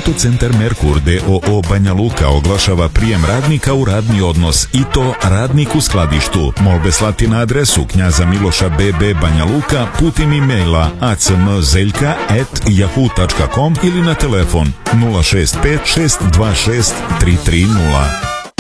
Autocentar Merkur d.o.o. Banja Luka oglašava prijem radnika u radni odnos i to radnik u skladištu. Molbe slati na adresu Knjaza Miloša BB Banja Luka putem e-maila acmzeljka@yahoo.com ili na telefon 065 626 330.